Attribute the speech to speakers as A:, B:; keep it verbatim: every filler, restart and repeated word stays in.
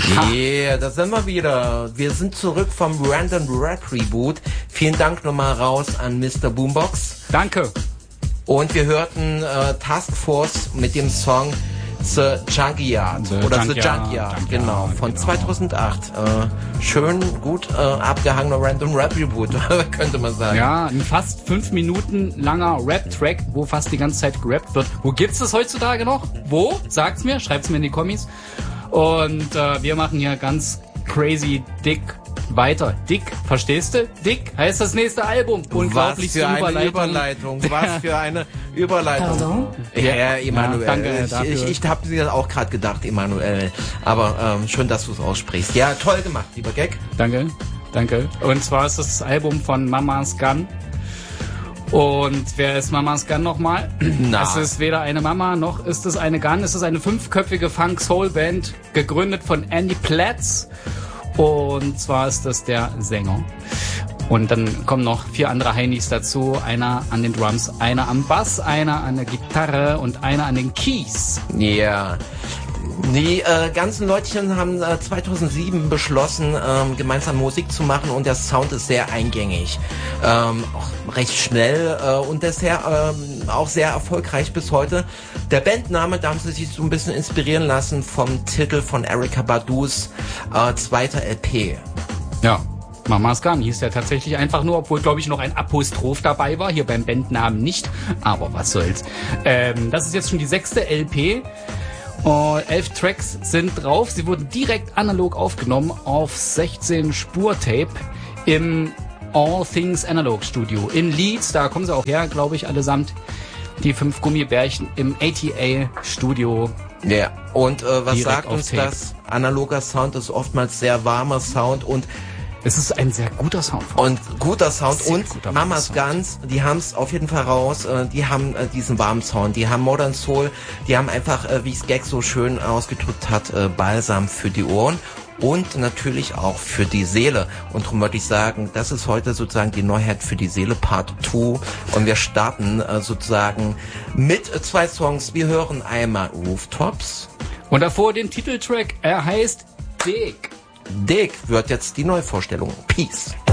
A: Yeah, da sind wir wieder. Wir sind zurück vom Random Rap Reboot. Vielen Dank nochmal raus an Mister Boombox.
B: Danke.
A: Und wir hörten äh, Task Force mit dem Song The Junkyard.
B: The
A: Oder
B: Junkyard,
A: The Junkyard,
B: Junkyard,
A: genau, von
B: genau.
A: zweitausendacht. Äh, schön, gut äh, abgehangener Random Rap Reboot, könnte man sagen.
B: Ja, ein fast fünf Minuten langer Rap-Track, wo fast die ganze Zeit gerappt wird. Wo gibt's das heutzutage noch? Wo? Sagt's mir, schreibt's mir in die Kommis. Und äh, wir machen hier ganz crazy dick weiter. Dick, verstehst du? Dick heißt das nächste Album. Unglaublich
A: Was für eine
B: Überleitung.
A: Überleitung. Was für eine Überleitung.
C: Pardon?
A: Ja, Emanuel.
B: Ja, danke
A: ich
B: dafür.
A: ich, ich habe mir das auch gerade gedacht, Emanuel. Aber ähm, schön, dass du es aussprichst. Ja, toll gemacht, lieber Gag.
B: Danke, danke. Und zwar ist das Album von Mama's Gun. Und wer ist Mama's Gun nochmal?
A: Na.
B: Es ist weder eine Mama, noch ist es eine Gun. Es ist eine fünfköpfige Funk-Soul-Band, gegründet von Andy Platz. Und zwar ist das der Sänger. Und dann kommen noch vier andere Heinis dazu. Einer an den Drums, einer am Bass, einer an der Gitarre und einer an den Keys.
A: Ja. Die äh, ganzen Leutchen haben äh, zweitausendsieben beschlossen, ähm, gemeinsam Musik zu machen, und der Sound ist sehr eingängig, ähm, auch recht schnell äh, und deshalb ähm, auch sehr erfolgreich bis heute. Der Bandname, da haben sie sich so ein bisschen inspirieren lassen vom Titel von Erykah Badus äh, zweiter L P.
B: Ja. Mama's Gun hieß der tatsächlich einfach nur, obwohl, glaube ich, noch ein Apostroph dabei war. Hier beim Bandnamen nicht. Aber was soll's. Ähm, das ist jetzt schon die sechste L P. Uh, elf Tracks sind drauf. Sie wurden direkt analog aufgenommen auf sechzehn Spur-Tape im All Things Analog Studio in Leeds. Da kommen sie auch her, glaube ich, allesamt. Die fünf Gummibärchen im A T A Studio.
A: Ja, und äh, was
B: Direkt
A: sagt
B: auf
A: uns
B: Tape.
A: das? Analoger Sound ist oftmals sehr warmer Sound und
B: Es ist ein sehr guter Sound.
A: Und guter Sound.
B: Sehr
A: Und
B: guter
A: Mama's
B: Sound.
A: Guns, die haben es auf jeden Fall raus. äh, Die haben äh, diesen warmen Sound. Die haben Modern Soul. Die haben einfach, äh, wie es Gag so schön ausgedrückt hat, äh, Balsam für die Ohren. Und natürlich auch für die Seele. Und darum würde ich sagen, das ist heute sozusagen die Neuheit für die Seele, Part zwei. Und wir starten äh, sozusagen mit äh, zwei Songs. Wir hören einmal Rooftops.
B: Und davor den Titeltrack. Er heißt Dick.
A: Dick wird jetzt die Neuvorstellung. Peace.